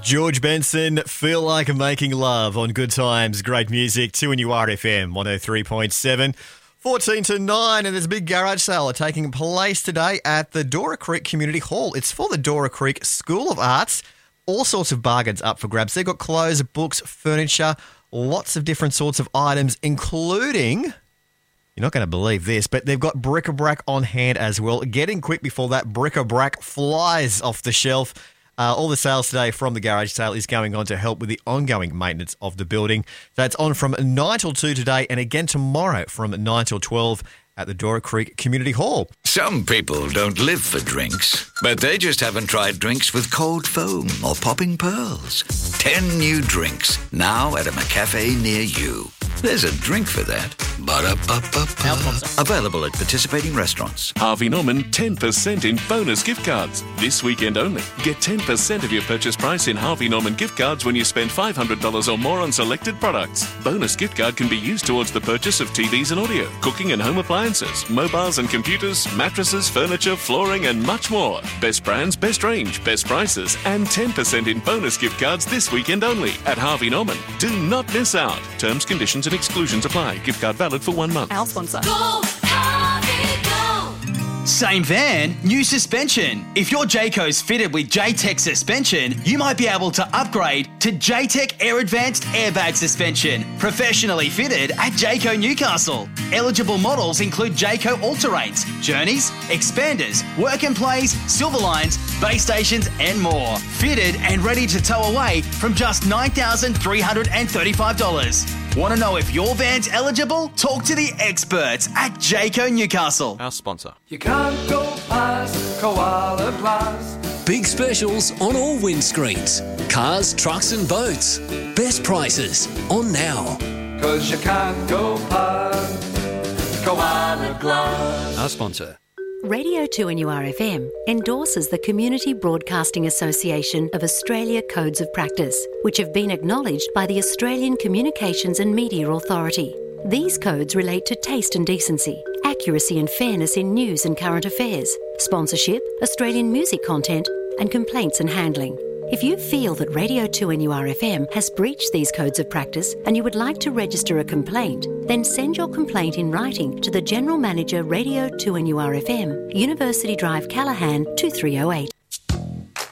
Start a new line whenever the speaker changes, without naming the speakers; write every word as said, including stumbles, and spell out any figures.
George Benson, Feel Like Making Love on Good Times. Great music, two N U R F M, one oh three point seven. fourteen to nine, and there's a big garage sale taking place today at the Dora Creek Community Hall. It's for the Dora Creek School of Arts. All sorts of bargains up for grabs. They've got clothes, books, furniture, lots of different sorts of items, including, you're not going to believe this, but they've got bric-a-brac on hand as well. Getting quick before that bric-a-brac flies off the shelf. Uh, all the sales today from the garage sale is going on to help with the ongoing maintenance of the building. So it's on from nine till two today and again tomorrow from nine till twelve at the Dora Creek Community Hall.
Some people don't live for drinks, but they just haven't tried drinks with cold foam or popping pearls. Ten new drinks now at a McCafe near you. There's a drink for that. Ba-da-ba-ba-ba. Available at participating restaurants.
Harvey Norman ten percent in bonus gift cards. This weekend only. Get ten percent of your purchase price in Harvey Norman gift cards when you spend five hundred dollars or more on selected products. Bonus gift card can be used towards the purchase of T Vs and audio, cooking and home appliances, mobiles and computers, mattresses, furniture, flooring and much more. Best brands, best range, best prices and ten percent in bonus gift cards this weekend only at Harvey Norman. Do not miss out. Terms, conditions and exclusions apply. Gift card valid for one month.
Our sponsor.
Go, Harvey, go!
Same van, new suspension. If your Jayco's fitted with J-Tech suspension, you might be able to upgrade to J-Tech Air Advanced Airbag Suspension, professionally fitted at Jayco Newcastle. Eligible models include Jayco Alterates, Journeys, Expanders, Work and Plays, Silverlines, base stations and more. Fitted and ready to tow away from just nine thousand three hundred thirty-five dollars. Want to know if your van's eligible? Talk to the experts at Jayco Newcastle.
Our sponsor.
You can't go past Koala Glass.
Big specials on all windscreens. Cars, trucks and boats. Best prices on now.
Cause you can't go past Koala Glass.
Our sponsor.
Radio two N U R F M endorses the Community Broadcasting Association of Australia Codes of Practice, which have been acknowledged by the Australian Communications and Media Authority. These codes relate to taste and decency, accuracy and fairness in news and current affairs, sponsorship, Australian music content, and complaints and handling. If you feel that Radio two N U R F M has breached these codes of practice and you would like to register a complaint, then send your complaint in writing to the General Manager, Radio two N U R F M, University Drive, Callaghan, two three oh eight.